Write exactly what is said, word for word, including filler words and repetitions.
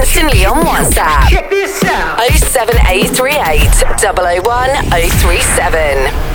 instantly on WhatsApp. Check this out. oh seven eight three eight, double oh one, oh three seven.